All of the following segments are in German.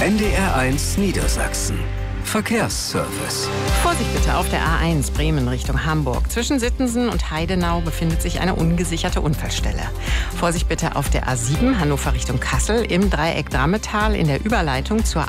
NDR1 Niedersachsen. Verkehrsservice. Vorsicht bitte auf der A1 Bremen Richtung Hamburg. Zwischen Sittensen und Heidenau befindet sich eine ungesicherte Unfallstelle. Vorsicht bitte auf der A7 Hannover Richtung Kassel. Im Dreieck Drammetal in der Überleitung zur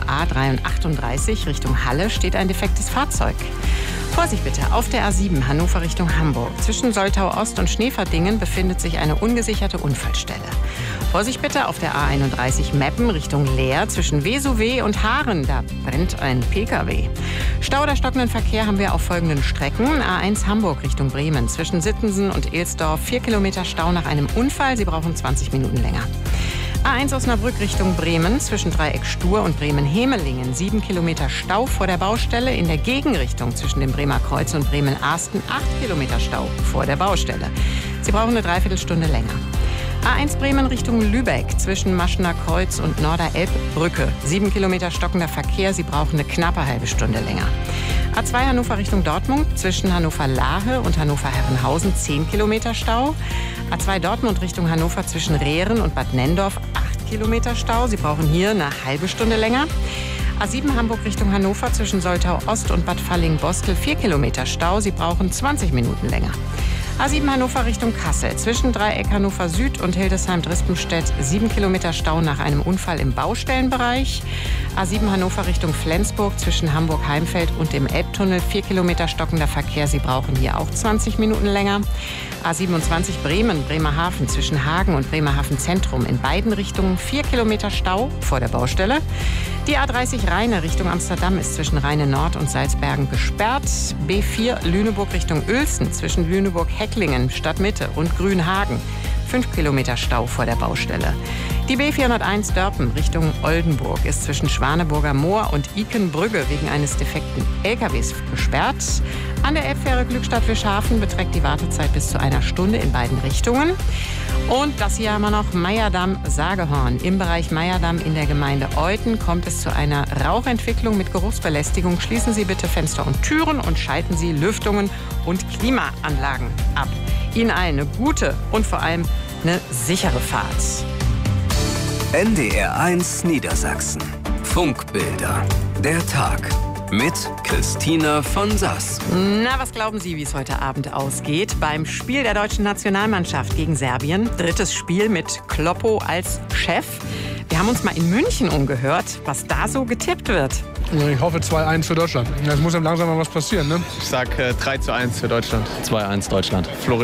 A338 Richtung Halle steht ein defektes Fahrzeug. Vorsicht bitte auf der A7 Hannover Richtung Hamburg. Zwischen Soltau Ost und Schneeverdingen befindet sich eine ungesicherte Unfallstelle. Vorsicht bitte auf der A31 Meppen Richtung Leer. Zwischen Vesuve und Haaren, da brennt ein Pkw. Stau oder stockenden Verkehr haben wir auf folgenden Strecken. A1 Hamburg Richtung Bremen. Zwischen Sittensen und Elsdorf 4 Kilometer Stau nach einem Unfall. Sie brauchen 20 Minuten länger. A1 Osnabrück Richtung Bremen, zwischen Dreieck Stur und Bremen-Hemelingen. 7 Kilometer Stau vor der Baustelle. In der Gegenrichtung zwischen dem Bremer Kreuz und Bremen-Arsten 8 Kilometer Stau vor der Baustelle. Sie brauchen eine Dreiviertelstunde länger. A1 Bremen Richtung Lübeck, zwischen Maschener Kreuz und Norderelbbrücke. 7 Kilometer stockender Verkehr, Sie brauchen eine knappe halbe Stunde länger. A2 Hannover Richtung Dortmund, zwischen Hannover-Lahe und Hannover-Herrenhausen 10 Kilometer Stau. A2 Dortmund Richtung Hannover zwischen Rehren und Bad Nendorf 8 Kilometer Stau. Sie brauchen hier eine halbe Stunde länger. A7 Hamburg Richtung Hannover zwischen Soltau Ost und Bad Falling-Bostel 4 Kilometer Stau. Sie brauchen 20 Minuten länger. A7 Hannover Richtung Kassel. Zwischen Dreieck Hannover Süd und Hildesheim-Drispenstedt 7 Kilometer Stau nach einem Unfall im Baustellenbereich. A7 Hannover Richtung Flensburg zwischen Hamburg-Heimfeld und dem Elbtunnel 4 Kilometer stockender Verkehr. Sie brauchen hier auch 20 Minuten länger. A27 Bremen, Bremerhaven zwischen Hagen und Bremerhaven Zentrum in beiden Richtungen 4 Kilometer Stau vor der Baustelle. Die A30 Rheine Richtung Amsterdam ist zwischen Rheine Nord und Salzbergen gesperrt. B4 Lüneburg Richtung Uelzen zwischen Lüneburg-Hecklingen, Stadtmitte und Grünhagen. 5 Kilometer Stau vor der Baustelle. Die B401 Dörpen Richtung Oldenburg ist zwischen Schwaneburger Moor und Ikenbrügge wegen eines defekten LKWs gesperrt. An der Elbfähre Glückstadt-Wischhafen beträgt die Wartezeit bis zu einer Stunde in beiden Richtungen. Und das hier haben wir noch, Meyerdamm-Sagehorn. Im Bereich Meyerdamm in der Gemeinde Euthen kommt es zu einer Rauchentwicklung mit Geruchsbelästigung. Schließen Sie bitte Fenster und Türen und schalten Sie Lüftungen und Klimaanlagen ab. Ihnen allen eine gute und vor allem eine sichere Fahrt. NDR1 Niedersachsen. Funkbilder. Der Tag. Mit Christina von Sass. Na, was glauben Sie, wie es heute Abend ausgeht? Beim Spiel der deutschen Nationalmannschaft gegen Serbien. 3. Spiel mit Kloppo als Chef. Wir haben uns mal in München umgehört, was da so getippt wird. Ich hoffe 2-1 für Deutschland. Es muss dann langsam mal was passieren, ne? Ich sag 3-1 für Deutschland. 2-1 Deutschland. Florian.